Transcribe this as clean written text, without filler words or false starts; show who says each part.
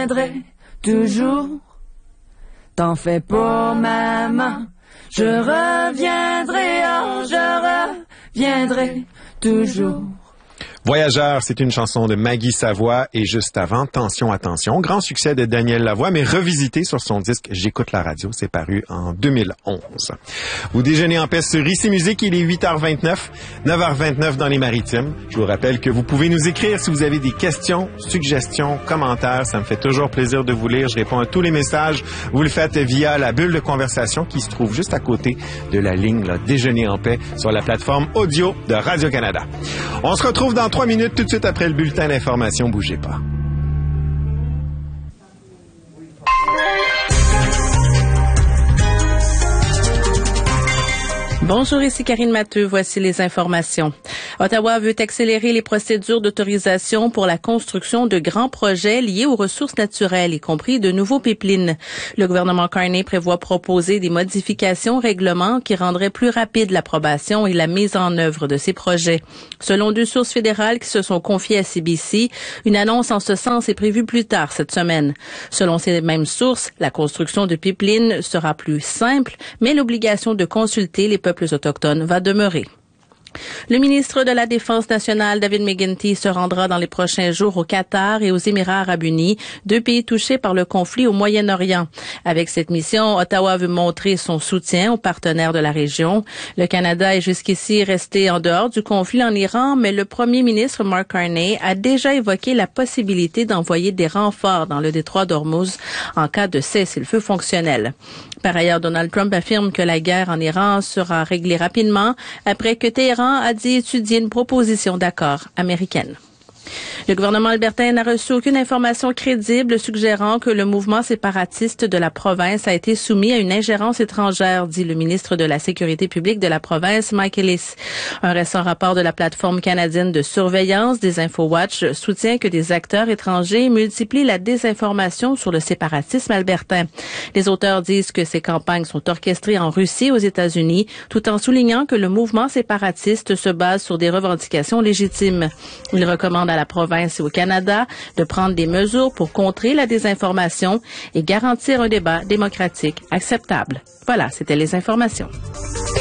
Speaker 1: reviendrai toujours. T'en fais pas, maman. Je reviendrai, oh, je reviendrai toujours.
Speaker 2: Voyageur, c'est une chanson de Maggie Savoie et juste avant, Tension, attention, grand succès de Daniel Lavoie, mais revisité sur son disque J'écoute la radio, c'est paru en 2011. Vous déjeunez en paix sur Ici Musique, il est 8h29, 9h29 dans les Maritimes. Je vous rappelle que vous pouvez nous écrire si vous avez des questions, suggestions, commentaires, ça me fait toujours plaisir de vous lire, je réponds à tous les messages. Vous le faites via la bulle de conversation qui se trouve juste à côté de la ligne là, Déjeuner en paix sur la plateforme audio de Radio-Canada. On se retrouve dans 3 minutes tout de suite après le bulletin d'information. Bougez pas.
Speaker 3: Bonjour, ici Karine Matteux. Voici les informations. Ottawa veut accélérer les procédures d'autorisation pour la construction de grands projets liés aux ressources naturelles, y compris de nouveaux pipelines. Le gouvernement Carney prévoit proposer des modifications au règlement qui rendraient plus rapide l'approbation et la mise en œuvre de ces projets. Selon 2 sources fédérales qui se sont confiées à CBC, une annonce en ce sens est prévue plus tard cette semaine. Selon ces mêmes sources, la construction de pipelines sera plus simple, mais l'obligation de consulter les peuples autochtones va demeurer. Le ministre de la Défense nationale, David McGuinty, se rendra dans les prochains jours au Qatar et aux Émirats arabes unis, 2 pays touchés par le conflit au Moyen-Orient. Avec cette mission, Ottawa veut montrer son soutien aux partenaires de la région. Le Canada est jusqu'ici resté en dehors du conflit en Iran, mais le premier ministre Mark Carney a déjà évoqué la possibilité d'envoyer des renforts dans le détroit d'Ormuz en cas de cessez-le-feu fonctionnel. Par ailleurs, Donald Trump affirme que la guerre en Iran sera réglée rapidement après que Téhéran a dit étudier une proposition d'accord américaine. Le gouvernement albertain n'a reçu aucune information crédible suggérant que le mouvement séparatiste de la province a été soumis à une ingérence étrangère, dit le ministre de la Sécurité publique de la province, Mike Ellis. Un récent rapport de la plateforme canadienne de surveillance des InfoWatch soutient que des acteurs étrangers multiplient la désinformation sur le séparatisme albertain. Les auteurs disent que ces campagnes sont orchestrées en Russie et aux États-Unis, tout en soulignant que le mouvement séparatiste se base sur des revendications légitimes. Ils recommandent à la province et au Canada de prendre des mesures pour contrer la désinformation et garantir un débat démocratique acceptable. Voilà, c'était les informations.